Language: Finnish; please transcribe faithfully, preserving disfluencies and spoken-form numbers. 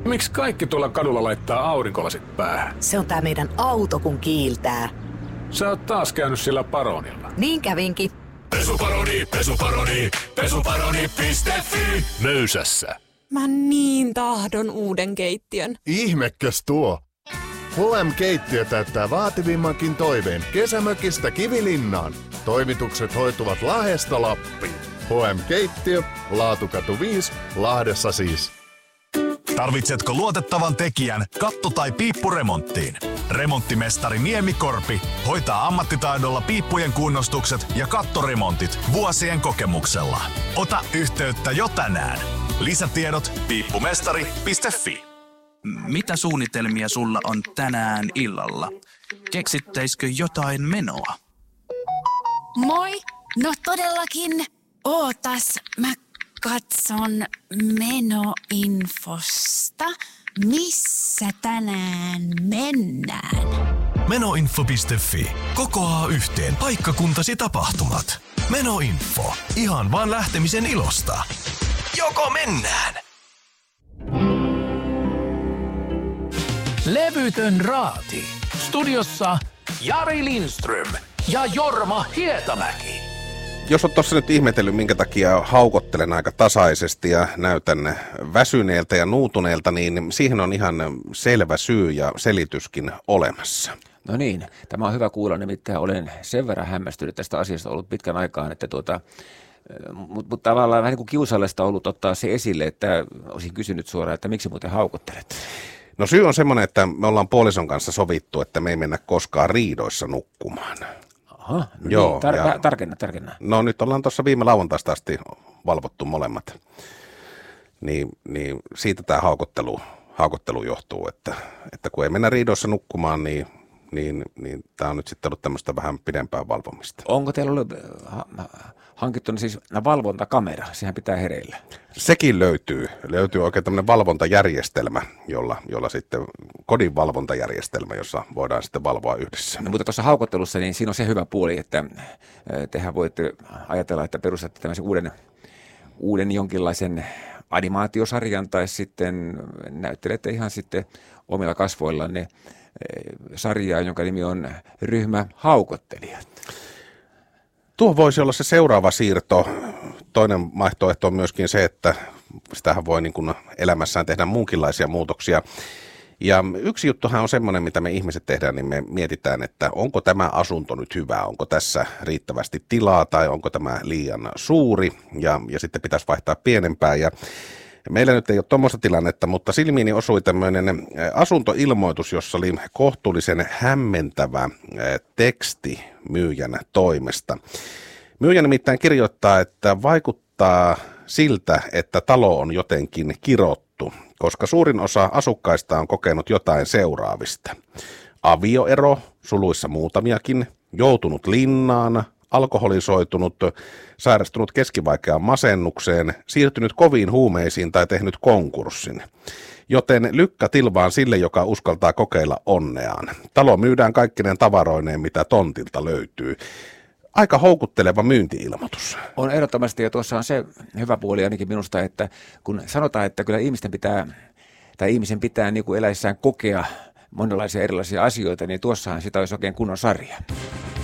Miksi kaikki tuolla kadulla laittaa aurinkolasit päähän? Se on tää meidän auto, kun kiiltää. Sä oot taas käynyt sillä Paronilla. Niin kävinkin. Pesuparoni, pesuparoni, pesuparoni piste fi. Möysässä. Mä niin tahdon uuden keittiön. Ihmekäs tuo. H M-keittiö täyttää vaativimmankin toiveen kesämökistä Kivilinnaan. Toimitukset hoituvat Lahdesta Lappiin. H M-keittiö, Laatukatu viisi, Lahdessa siis. Tarvitsetko luotettavan tekijän katto- tai piippuremonttiin? Remonttimestari Niemi Korpi hoitaa ammattitaidolla piippujen kunnostukset ja kattoremontit vuosien kokemuksella. Ota yhteyttä jo tänään. Lisätiedot piippumestari piste fi. Mitä suunnitelmia sulla on tänään illalla? Keksittäisikö jotain menoa? Moi! No todellakin. Ootas, mä katson menoinfosta. Missä tänään mennään? Menoinfo piste fi. Kokoaa yhteen paikkakuntasi tapahtumat. Menoinfo. Ihan vaan lähtemisen ilosta. Joko mennään? Levytön raati. Studiossa Jari Lindström ja Jorma Hietamäki. Jos olet tuossa nyt ihmetellyt, minkä takia haukottelen aika tasaisesti ja näytän väsyneeltä ja nuutuneelta, niin siihen on ihan selvä syy ja selityskin olemassa. No niin, tämä on hyvä kuulla, nimittäin olen sen verran hämmästynyt tästä asiasta ollut pitkän aikaan, että tuota, mutta mut tavallaan vähän niin kuin kiusallista ollut ottaa se esille, että olisin kysynyt suoraan, että miksi muuten haukottelet? No syy on semmoinen, että me ollaan puolison kanssa sovittu, että me ei mennä koskaan riidoissa nukkumaan. Aha, no Joo, niin, tar- ja, tarkenna, tarkenna. No nyt ollaan tuossa viime lauantaista asti valvottu molemmat. Niin, niin siitä tämä haukottelu, haukottelu johtuu, että, että kun ei mennä riidoissa nukkumaan, niin, niin, niin tämä on nyt sitten ollut tämmöistä vähän pidempää valvomista. Onko teillä ollut ha- hankittu siis valvontakamera? Sehän pitää hereillä. Sekin löytyy. Löytyy oikein tämmöinen valvontajärjestelmä, jolla, jolla sitten kodin valvontajärjestelmä, jossa voidaan sitten valvoa yhdessä. No, mutta tuossa haukottelussa niin siinä on se hyvä puoli, että tehän voitte ajatella, että perustatte tämmöisen uuden, uuden jonkinlaisen animaatiosarjan tai sitten näyttelette ihan sitten omilla kasvoillanne sarjaa, jonka nimi on Ryhmä haukottelijat. Tuo voisi olla se seuraava siirto. Toinen vaihtoehto on myöskin se, että sitähän voi niin kuin elämässään tehdä muunkinlaisia muutoksia. Ja yksi juttuhan on semmoinen, mitä me ihmiset tehdään, niin me mietitään, että onko tämä asunto nyt hyvä, onko tässä riittävästi tilaa tai onko tämä liian suuri ja, ja sitten pitäisi vaihtaa pienempää. Ja meillä nyt ei ole tuommoista tilannetta, mutta silmiini osui tämmöinen asuntoilmoitus, jossa oli kohtuullisen hämmentävä teksti myyjän toimesta. Myyjä nimittäin kirjoittaa, että vaikuttaa siltä, että talo on jotenkin kirottu, koska suurin osa asukkaista on kokenut jotain seuraavista. Avioero, suluissa muutamiakin, joutunut linnaan, alkoholisoitunut, sairastunut keskivaikeaan masennukseen, siirtynyt koviin huumeisiin tai tehnyt konkurssin. Joten lykkä tilvaan sille, joka uskaltaa kokeilla onneaan. Talo myydään kaikkinen tavaroineen, mitä tontilta löytyy. Aika houkutteleva myynti-ilmoitus. On ehdottomasti, ja tuossa on se hyvä puoli ainakin minusta, että kun sanotaan, että kyllä ihmisten pitää, tai ihmisen pitää niin kuin eläissään kokea monenlaisia erilaisia asioita, niin tuossahan sitä olisi oikein kunnon sarja.